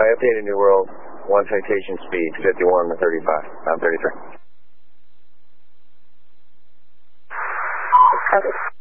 I updated New World, 1 citation speed, 51 to 35. I'm 33. Okay.